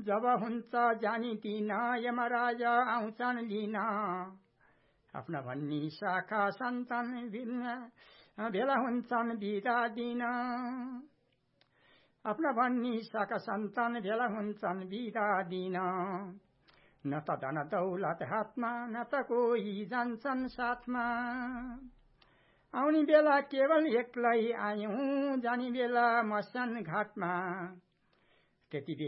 जब हुन्छ जानी दिन यमराज आउँछन् लिन आफ्ना भन्ने शाखा सन्तान भेला हुन्छन् बिदा दिन आफ्ना भन्ने शाखा सन्तान भेला हुन्छन् बिदा दिन न त धन दौलत हातमा न त कोही जान्छन् साथमा आउने बेला केवल एक्लै आयौं जाने बेला मसान घाटमा त्यति